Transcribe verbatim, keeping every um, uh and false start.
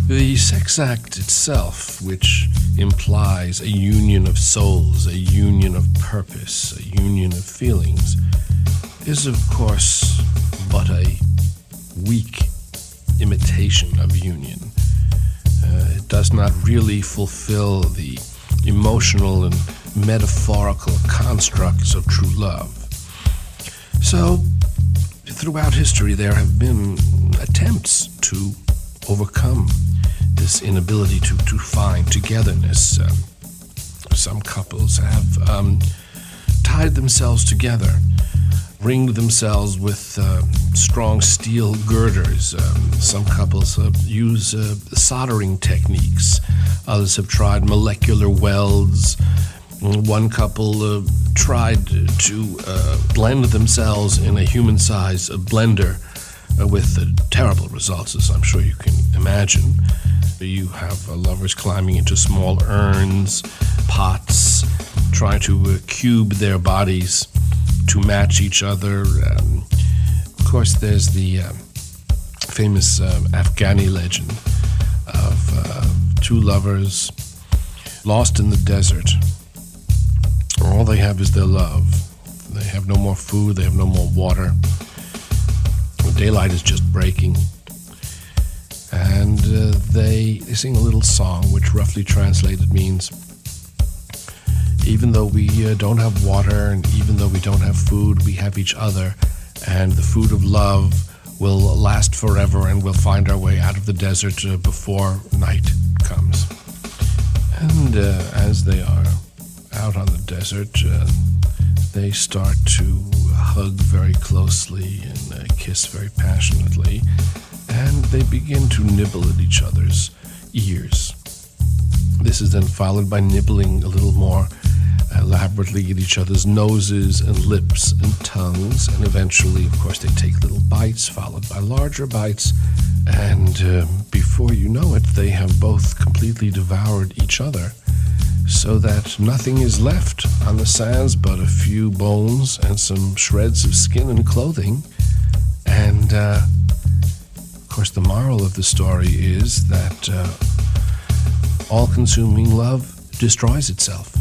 The sex act itself, which implies a union of souls, a union of purpose, a union of feelings, is of course but a weak imitation of union. Uh, it does not really fulfill the emotional and metaphorical constructs of true love. So, throughout history, there have been attempts to overcome this inability to, to find togetherness. Um, some couples have um, tied themselves together, ringed themselves with uh, strong steel girders. Um, some couples uh, use uh, soldering techniques. Others have tried molecular welds. One couple uh, tried to uh, blend themselves in a human-sized blender uh, with uh, terrible results, as I'm sure you can imagine. You have uh, lovers climbing into small urns, pots, trying to uh, cube their bodies to match each other. Um, of course, there's the uh, famous uh, Afghani legend of uh, two lovers lost in the desert. All they have is their love. They have no more food, they have no more water. The daylight is just breaking. And uh, they, they sing a little song, which roughly translated means, even though we uh, don't have water and even though we don't have food, we have each other, and the food of love will last forever, and we'll find our way out of the desert uh, before night comes. And uh, as they are out on the desert, uh, they start to hug very closely and uh, kiss very passionately, and they begin to nibble at each other's ears. This is then followed by nibbling a little more elaborately at each other's noses and lips and tongues, and eventually, of course, they take little bites followed by larger bites, and uh, before you know it, they have both completely devoured each other, so that nothing is left on the sands but a few bones and some shreds of skin and clothing. And uh, of course, the moral of the story is that uh, all-consuming love destroys itself.